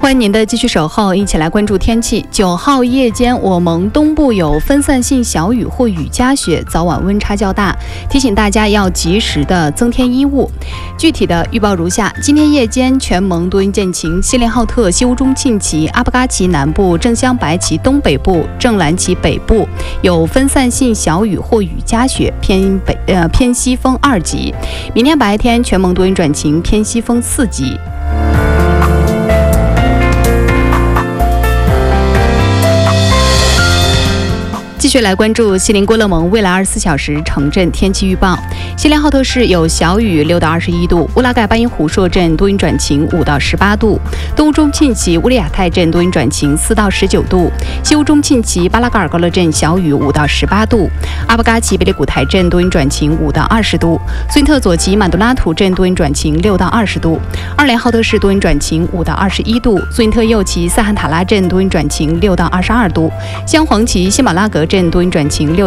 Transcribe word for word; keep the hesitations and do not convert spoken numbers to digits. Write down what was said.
欢迎您的继续守候，一起来关注天气。九号夜间，我蒙东部有分散性小雨或雨夹雪，早晚温差较大，提醒大家要及时的增添衣物。具体的预报如下：今天夜间，全蒙多云见晴，锡林浩特、西乌中沁旗、阿布嘎旗南部、正镶白旗东北部、正蓝旗北部有分散性小雨或雨夹雪，偏北呃偏西风二级。明天白天，全蒙多云转晴，偏西风四级。继续来关注锡林郭勒盟未来二十四小时城镇天气预报。锡林浩特市有小雨，六到二十一度；乌拉盖巴音湖硕镇多云转晴，五到十八度；东乌中沁旗乌里亚泰镇多云转晴，四到十九度；西乌中沁旗巴拉嘎尔高勒镇小雨，五到十八度；阿布嘎旗贝里古台镇多云转晴，五到二十度；苏因特左旗满杜拉图镇多云转晴，六到二十度；二连浩特市多云转晴，五到二十一度；苏因特右旗萨罕塔拉镇多云转晴，六到二十二度；镶黄旗西马拉格镇多云转晴，六